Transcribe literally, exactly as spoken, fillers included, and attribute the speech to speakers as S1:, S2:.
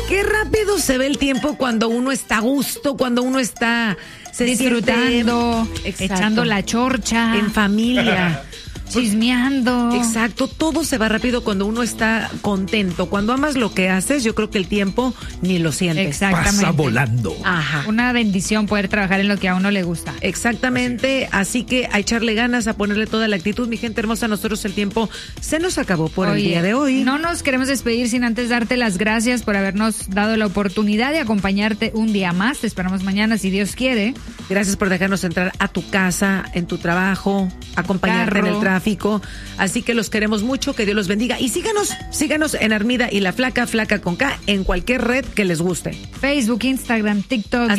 S1: Qué rápido se ve el tiempo cuando uno está a gusto, cuando uno está se
S2: disfrutando,
S1: siente,
S2: echando la chorcha,
S1: en familia.
S2: chismeando.
S1: Exacto, todo se va rápido cuando uno está contento. Cuando amas lo que haces, yo creo que el tiempo ni lo sientes.
S2: Exactamente.
S3: Pasa volando.
S1: Ajá.
S2: Una bendición poder trabajar en lo que a uno le gusta.
S1: Exactamente, así, así que a echarle ganas, a ponerle toda la actitud, mi gente hermosa. Nosotros el tiempo se nos acabó por
S2: Oye,
S1: el día de hoy.
S2: No nos queremos despedir sin antes darte las gracias por habernos dado la oportunidad de acompañarte un día más. Te esperamos mañana si Dios quiere.
S1: Gracias por dejarnos entrar a tu casa, en tu trabajo, acompañarte
S2: Carro.
S1: en el tráfico. Así que los queremos mucho, que Dios los bendiga. Y síganos, síganos en Armida y la Flaca, Flaca con K, en cualquier red que les guste.
S2: Facebook, Instagram, TikTok.